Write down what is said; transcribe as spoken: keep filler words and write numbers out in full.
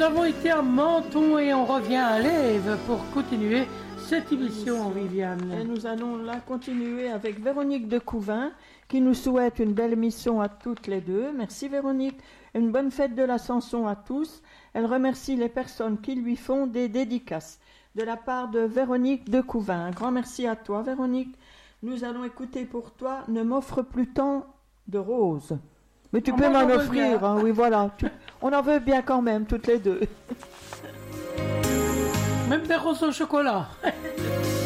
nous avons été à Menton et on revient à Lèves pour continuer cette émission, Viviane. Et nous allons la continuer avec Véronique de Couvin qui nous souhaite une belle émission à toutes les deux. Merci Véronique. Une bonne fête de l'Ascension à tous. Elle remercie les personnes qui lui font des dédicaces. De la part de Véronique de Couvin. Un grand merci à toi Véronique. Nous allons écouter pour toi Ne m'offre plus tant de roses. Mais tu Oh, peux moi, m'en j'en veux offrir, bien. hein, oui voilà. Tu- On en veut bien quand même toutes les deux. Même des roses au chocolat.